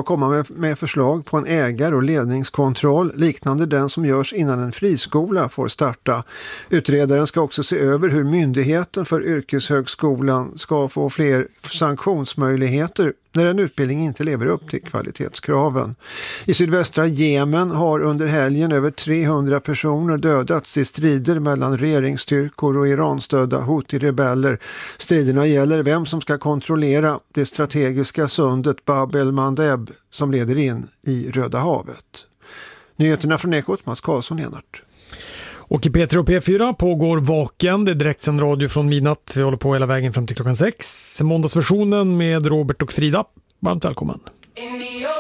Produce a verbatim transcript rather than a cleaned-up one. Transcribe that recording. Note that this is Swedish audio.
komma med, med förslag på en ägar- och ledningskontroll liknande den som görs innan en friskola får starta. Utredaren ska också se över hur myndigheten för yrkeshögskolan ska få fler sanktionsmöjligheter när en utbildning inte lever upp till kvalitetskraven. I sydvästra Jemen har under helgen över trehundra personer dödats i strider mellan regeringsstyrkor och Iranstödda Houthi-rebeller. Striderna gäller vem som ska kontrollera det strategiska sundet Bab el-Mandeb som leder in i Röda havet. Nyheterna från Ekot, Mats Karlsson, Enart. Och i P tre och P fyra pågår Vaken, det är direktsänd radio från midnatt. Vi håller på hela vägen fram till klockan sex. Måndagsversionen med Robert och Frida. Varmt välkommen.